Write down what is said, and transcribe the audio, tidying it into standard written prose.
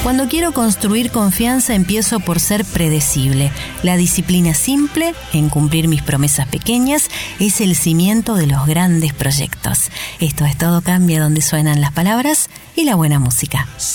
Cuando quiero construir confianza, empiezo por ser predecible. La disciplina simple en cumplir mis promesas pequeñas es el cimiento de los grandes proyectos. Esto es Todo Cambia, donde suenan las palabras y la buena música.